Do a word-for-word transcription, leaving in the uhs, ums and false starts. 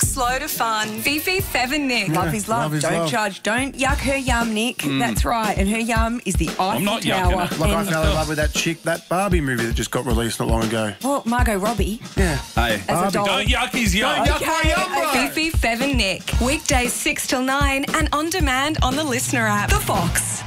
slow to fun. Fifi, Fev and Nick. Yeah, Love is love. love is Don't love. judge. Don't yuck her yum, Nick. That's right. And her yum is the Eiffel I'm not Tower. yucking it. Like I And- fell in love with that chick, that Barbie movie that just got released not long ago. Well, Margot Robbie. Yeah. Hey, As a doll. don't yuck his yum. Don't yuck my yum, bro. Fifi, Fev and Nick. Weekdays six till nine and on demand on the Listener app. The Fox.